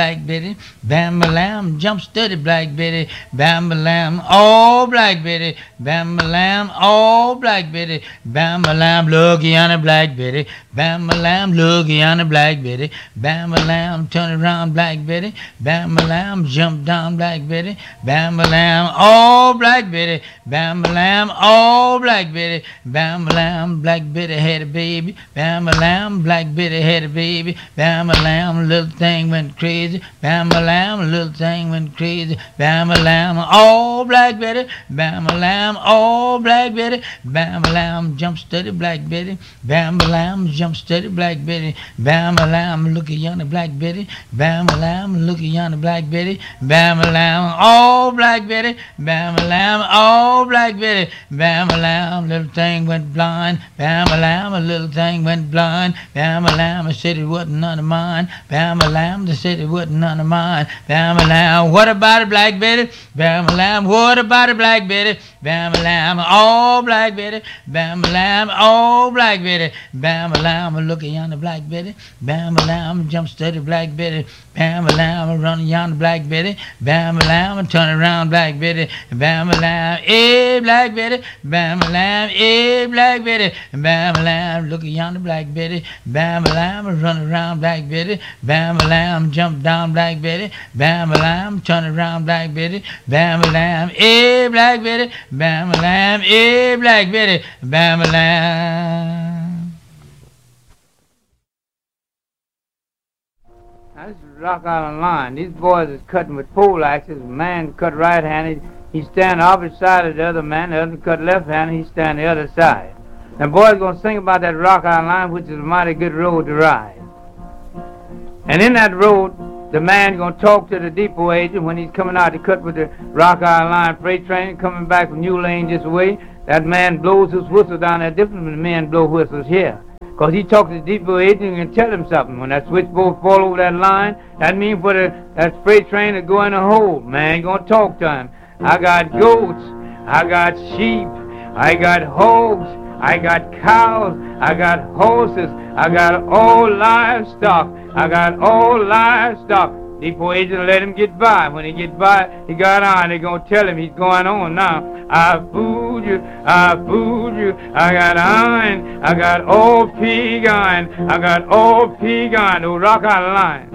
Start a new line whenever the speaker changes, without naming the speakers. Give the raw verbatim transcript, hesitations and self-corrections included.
Black Betty, bam a lamb, jump steady, Black Betty, bam a lamb, oh Black Betty, bam a lamb, oh Black Betty, bam a lamb, looky on a Black Betty, bam a lamb, looky on a Black Betty, bam a lamb, turn around, Black Betty, bam a lamb, jump down, Black Betty, bam a lamb, oh Black Betty, bam a lamb, oh Black Betty, bam a lamb, Black Betty had a baby, bam a lamb, Black Betty had a baby, bam a lamb, little thing went crazy. Bam a lamb, little thing went crazy. Bam a lamb, oh Black Betty. Bam a lamb, oh Black Betty. Bam a lamb, jump steady, Black Betty. Bam a lamb, jump steady, Black Betty. Bam a lamb, looky yonder, Black Betty. Bam a lamb, looky yonder, Black Betty. Bam a lamb, oh Black Betty. Bam a lamb, oh Black Betty. Bam a lamb, little thing went blind. Bam a lamb, a little thing went blind. Bam a lamb, I said it wasn't none of mine. Bam a lamb, they said it wasn't none of mine. Bam a lamb, what about it, Black Betty? Bam a lamb, what about it, Black Betty? Bam a lamb, oh Black Betty. Bam a lamb, oh Black Betty. Bam a lamb, look at yonder, Black Betty. Bam a lamb, jump steady, Black Betty. Bam a lamb, run yonder, Black Betty. Bam a lamb, turn around, Black Betty. Bam a lamb, eh, Black Betty. Bam a lamb, eh, Black Betty. Bam a lamb, look at yonder, Black Betty. Bam a lamb, run around, Black Betty. Bam a lamb, jump down, Black Betty. Bam a lamb, turn around, Black Betty. Bam a lamb, eh, Black Betty. Bam a lamb, eh, Black Betty. Bam a lamb.
Now, this is Rock Island line. These boys is cutting with pole axes. A man cut right-handed. He stand opposite side of the other man. The other cut left-handed. He stand the other side. The boys gonna sing about that Rock Island line, which is a mighty good road to ride. And in that road, the man gonna talk to the depot agent when he's coming out to cut with the Rock Island line freight train coming back from New Lane this way. That man blows his whistle down there different than the men blow whistles here. Cause he talks to the depot agent and can tell him something. When that switchboard fall over that line, that means for the that freight train to go in a hole. Man gonna talk to him. I got goats, I got sheep, I got hogs, I got cows, I got horses, I got all livestock, I got all livestock. Depot agent let him get by. When he get by, he got on. They gonna tell him he's going on now. I fooled you, I fooled you. I got iron, I got old pig iron, I got old pig iron. The Rock Island line.